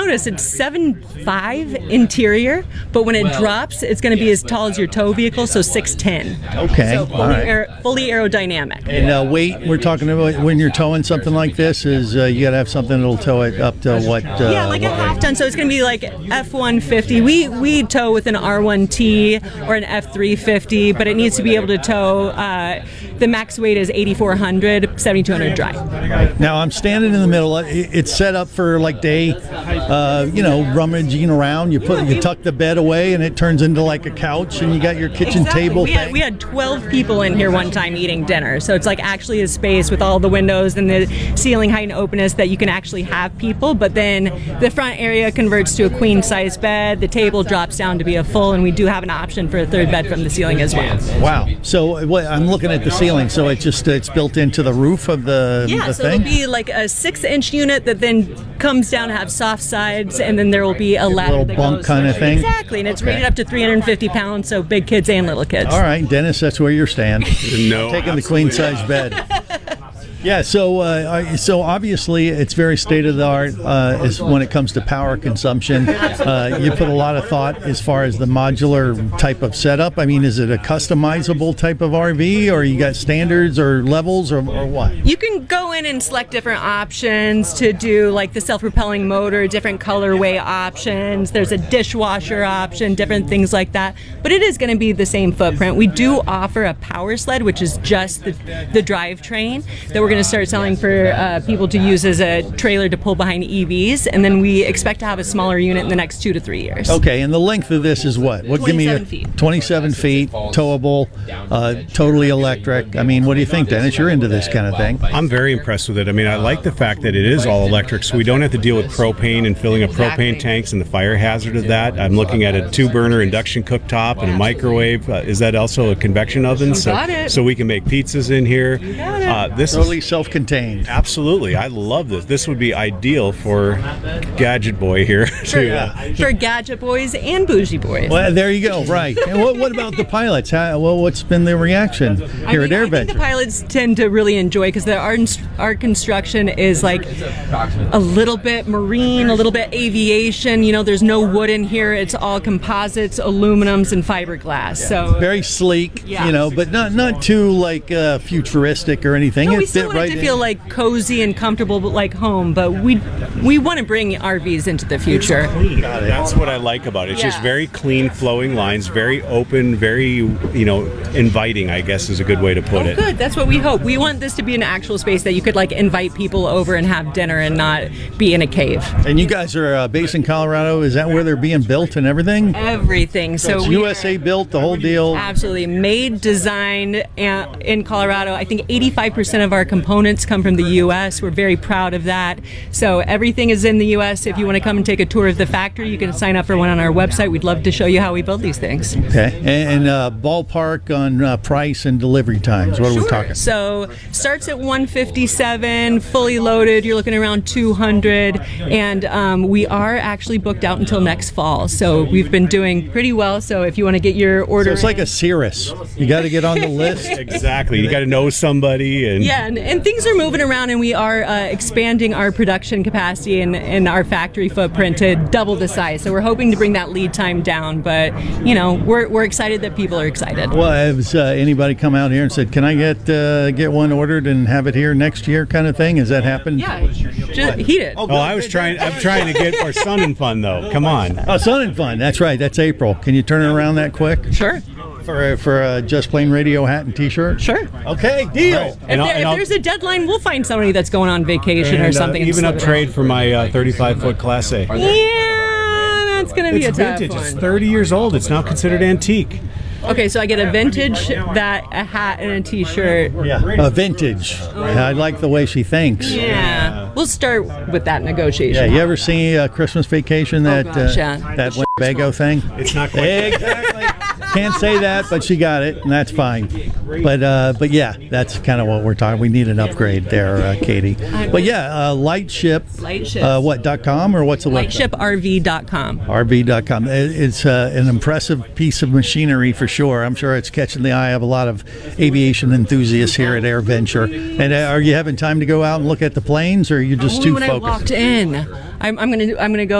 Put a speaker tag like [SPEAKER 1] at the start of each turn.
[SPEAKER 1] notice it's 7'5" interior, but when it drops, it's going to be as tall as your tow vehicle, so 6'10".
[SPEAKER 2] Okay,
[SPEAKER 1] So
[SPEAKER 2] all right.
[SPEAKER 1] fully aerodynamic.
[SPEAKER 2] And weight, we're talking about when you're towing something like this, is you got to have something that'll tow it up to what?
[SPEAKER 1] Yeah, like a half ton. So it's going to be like F-150. We tow with an R1T or an F-350, but it needs to be able to tow. The max weight is 8,400, 7,200 dry.
[SPEAKER 2] Now I'm standing in the middle. It's set up for like day, rummaging around. You tuck the bed away, and it turns into like a couch, and you got your kitchen table.
[SPEAKER 1] We had 12 people in here one time eating dinner, so it's like actually a space with all the windows and the ceiling height and openness that you can actually have people. But then the front area converts to a queen size bed. The table drops down to be a full, and we do have an option for a third bed from the ceiling as well.
[SPEAKER 2] Wow! So I'm looking at the ceiling. So it's built into the roof of the
[SPEAKER 1] so
[SPEAKER 2] thing?
[SPEAKER 1] It'll be like a 6-inch unit that then comes down to have soft sides, and then there will be a ladder,
[SPEAKER 2] little bunk kind of thing.
[SPEAKER 1] Exactly, and it's rated up to 350 pounds, so big kids and little kids.
[SPEAKER 2] All right, Dennis, that's where you're staying.
[SPEAKER 3] No,
[SPEAKER 2] taking the queen size bed. Yeah, so obviously it's very state of the art as when it comes to power consumption. You put a lot of thought as far as the modular type of setup. I mean, is it a customizable type of RV, or you got standards or levels, or what?
[SPEAKER 1] You can go in and select different options to do like the self-propelling motor, different colorway options. There's a dishwasher option, different things like that. But it is going to be the same footprint. We do offer a power sled, which is just the drivetrain that we're going to start selling for people to use as a trailer to pull behind EVs, and then we expect to have a smaller unit in the next 2 to 3 years.
[SPEAKER 2] Okay, and the length of this is what?
[SPEAKER 1] 27 feet.
[SPEAKER 2] 27 feet, towable, totally electric. I mean, what do you think, Dennis? You're into this kind of thing.
[SPEAKER 3] I'm very impressed with it. I mean, I like the fact that it is all electric, so we don't have to deal with propane and filling up propane tanks and the fire hazard of that. I'm looking at a 2-burner induction cooktop and a microwave. Is that also a convection oven? So we can make pizzas in here. This
[SPEAKER 2] totally
[SPEAKER 3] is
[SPEAKER 2] self-contained.
[SPEAKER 3] Absolutely. I love this. This would be ideal for Gadget Boy here.
[SPEAKER 1] For Gadget Boys and Bougie Boys.
[SPEAKER 2] Well, there you go. Right. And what about the pilots? What's been the reaction here at AirVenture?
[SPEAKER 1] I think the pilots tend to really enjoy, because our construction is like a little bit marine, a little bit aviation. You know, there's no wood in here. It's all composites, aluminums, and fiberglass. So
[SPEAKER 2] very sleek,
[SPEAKER 1] yeah.
[SPEAKER 2] But not too like futuristic or anything.
[SPEAKER 1] No, we still want it to feel like cozy and comfortable, but like home. But we want to bring RVs into the future.
[SPEAKER 3] That's what I like about it. It's just very clean, flowing lines, very open, very inviting, I guess is a good way to put it.
[SPEAKER 1] Good. That's what we hope. We want this to be an actual space that you could like invite people over and have dinner and not be in a cave.
[SPEAKER 2] And you guys are based in Colorado. Is that where they're being built and everything?
[SPEAKER 1] Everything. So
[SPEAKER 2] it's USA built, the whole deal.
[SPEAKER 1] Absolutely. Made, designed in Colorado. I think 85% of our components come from the U.S. We're very proud of that. So everything is in the U.S. If you want to come and take a tour of the factory, you can sign up for one on our website. We'd love to show you how we build these things.
[SPEAKER 2] Okay. And ballpark on price and delivery times. What are we talking?
[SPEAKER 1] So starts at $157, fully loaded. You're looking around $200, and we are actually booked out until next fall. So we've been doing pretty well. So if you want to get your order,
[SPEAKER 2] so it's like a Cirrus. You got to get on the list.
[SPEAKER 3] Exactly. You got to know somebody, and
[SPEAKER 1] and things are moving around, and we are expanding our production capacity and our factory footprint to double the size. So we're hoping to bring that lead time down. But we're excited that people are excited.
[SPEAKER 2] Well, has anybody come out here and said, "Can I get one ordered and have it here next year?" kind of thing? Has that happened?
[SPEAKER 1] Yeah, he did.
[SPEAKER 3] Oh, I'm trying to get our Sun and Fun though. Come on.
[SPEAKER 2] Oh, Sun and Fun. That's right. That's April. Can you turn it around that quick?
[SPEAKER 1] Sure.
[SPEAKER 2] For a Just Plain Radio hat and T-shirt?
[SPEAKER 1] Sure.
[SPEAKER 2] Okay, deal.
[SPEAKER 3] Right.
[SPEAKER 1] If there's a deadline, we'll find somebody that's going on vacation or something.
[SPEAKER 3] Even upgrade for my 35-foot Class A.
[SPEAKER 1] Yeah, that's going to be a tough
[SPEAKER 3] vintage.
[SPEAKER 1] one.
[SPEAKER 3] It's 30 years old. It's now considered antique.
[SPEAKER 1] Okay, so I get a vintage, a hat, and a T-shirt.
[SPEAKER 2] Yeah, a vintage. I like the way she thinks.
[SPEAKER 1] Yeah, we'll start with that negotiation.
[SPEAKER 2] Yeah, you ever see Christmas Vacation, that Winnebago thing?
[SPEAKER 3] It's not quite
[SPEAKER 2] exactly. Can't say that, but she got it, and that's fine. But yeah, that's kind of what we're talking. We need an upgrade there, Katie. But yeah, Lightship. .com or what's the website?
[SPEAKER 1] LightshipRV.com.
[SPEAKER 2] RV.com. It's an impressive piece of machinery for sure. I'm sure it's catching the eye of a lot of aviation enthusiasts here at AirVenture. And are you having time to go out and look at the planes, or are you just too focused?
[SPEAKER 1] When I walked in, I'm gonna go